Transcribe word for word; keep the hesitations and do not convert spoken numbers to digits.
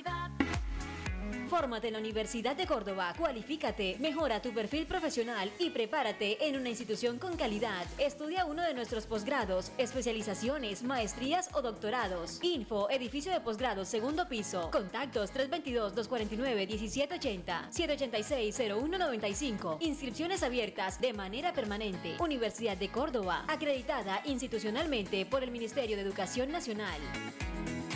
calidad. Fórmate en la Universidad de Córdoba, cualifícate, mejora tu perfil profesional y prepárate en una institución con calidad. Estudia uno de nuestros posgrados, especializaciones, maestrías o doctorados. Info, edificio de posgrados, segundo piso. Contactos tres dos dos, dos cuatro nueve, uno siete ocho cero, siete ocho seis, cero uno nueve cinco. Inscripciones abiertas de manera permanente. Universidad de Córdoba, acreditada institucionalmente por el Ministerio de Educación Nacional.